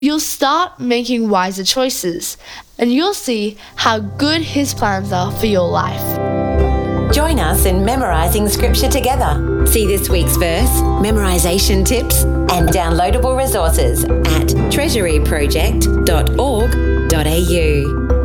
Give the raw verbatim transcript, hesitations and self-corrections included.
you'll start making wiser choices, and you'll see how good His plans are for your life. Join us in memorising Scripture together. See this week's verse, memorisation tips, and downloadable resources at treasury project dot org dot a u.